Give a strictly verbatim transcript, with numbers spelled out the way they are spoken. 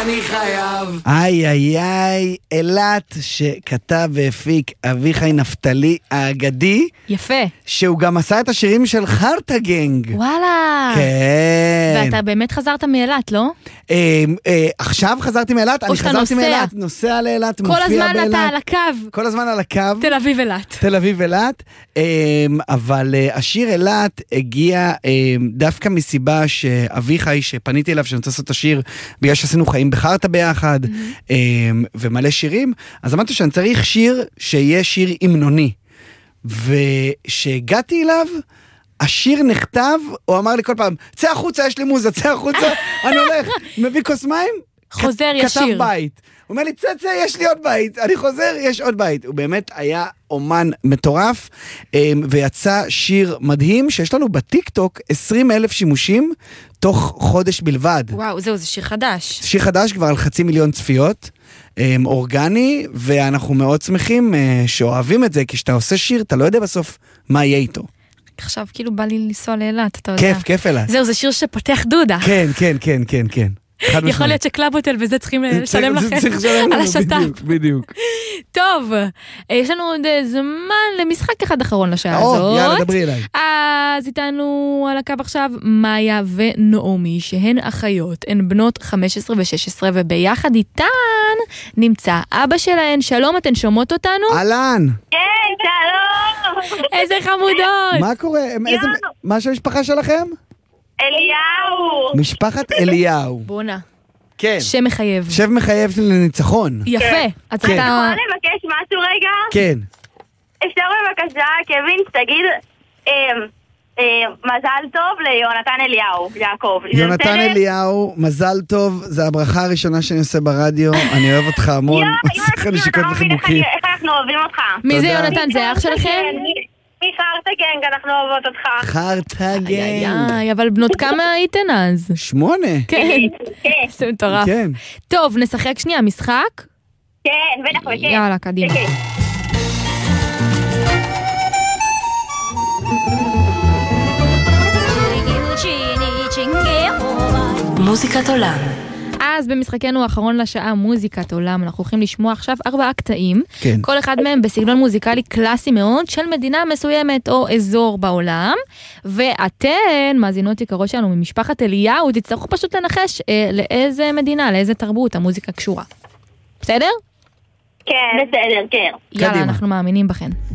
אני חייב. איי איי איי, אלת שכתב והפיק אביחי נפתלי האגדי. יפה. שהוא גם עשה את השירים של חרטה גנג. וואלה. כן. ואתה באמת חזרת מאילת, לא? אה, אה, עכשיו חזרתי מאילת, אני חזרתי מאילת, נוסע לאילת, מופיע באילת. כל הזמן אתה על הקו. כל הזמן על הקו. תל אביב אילת. תל אביב אילת. אה, אבל אה, השיר אילת הגיע אה, דווקא מסיבה שאביחי, שפניתי אליו שאני רוצה לעשות את השיר, בגלל שעשינו חיים בחרטה ביחד, mm-hmm. אה, ומלא שירים, אז אמרתי שאני צריך שיר שיהיה שיר המנוני. ושהגעתי אליו, השיר נכתב, הוא אמר לי כל פעם, צא החוצה, יש לי מוזה, צא החוצה, אני הולך, מביא כוס מים, חוזר ישיר. כתב בית. הוא אומר לי, צא, צא, יש לי עוד בית, אני חוזר, יש עוד בית. הוא באמת היה אומן מטורף, ויצא שיר מדהים, שיש לנו בטיק-טוק עשרים אלף שימושים, תוך חודש בלבד. וואו, זהו, זה שיר חדש. שיר חדש כבר על חצי מיליון צפיות, אורגני, ואנחנו מאוד שמחים שאוהבים את זה, כי כשאתה עושה שיר, אתה לא יודע בסוף מה יהיה איתו. עכשיו כאילו בא לי לנסוע לאילת, אתה יודע. כיף, כיף אילת. זהו, זה שיר שפותח דודה. כן, כן, כן, כן, כן. יכול להיות שקלאב הוטל וזה צריכים לשלם לכם על השטף. בדיוק. טוב, יש לנו עוד זמן למשחק אחד אחרון לשעה הזאת. יאללה, דברי אליי. אז איתנו על הקו עכשיו מאיה ונעמי, שהן אחיות, הן בנות חמש עשרה ו-שש עשרה, וביחד איתן נמצא אבא שלהן. שלום, אתן שומעות אותנו? אהלן. כן, שלום. איזה חמודות. מה קורה? מה שהמשפחה שלכם? אליהו. משפחת אליהו. בונה. כן. שם מחייב. שם מחייב לניצחון. יפה. אז אני אתה... יכולה לבקש משהו רגע? כן. אפשר בבקשה, קווין, תגיד מזל טוב ליונתן אליהו, יעקב. יונתן אליהו, מזל טוב, זה הברכה הראשונה שאני עושה ברדיו, אני אוהב אותך המון. יואו, איך אנחנו אוהבים אותך. מי זה יונתן? זה אח שלכם? מחרטה גנג, אנחנו אוהבות אותך. חרטה גנג. אבל בנות כמה הייתן אז? שמונה. כן. זה מטורף. כן. טוב, נשחק שנייה, משחק? כן, בטח וכן. יאללה, קדימה. מוזיקת עולם. אז במשחקנו האחרון לשעה מוזיקת עולם, אנחנו הולכים לשמוע עכשיו ארבעה קטעים, כן. כל אחד מהם בסגנון מוזיקלי קלאסי מאוד של מדינה מסוימת או אזור בעולם, ואתן, מאזינות יקרות שלנו ממשפחת אליהו, תצטרכו פשוט לנחש אה, לאיזה מדינה, לאיזה תרבות המוזיקה קשורה. בסדר? כן, בסדר, כן. יאללה, קדימה. אנחנו מאמינים בכן.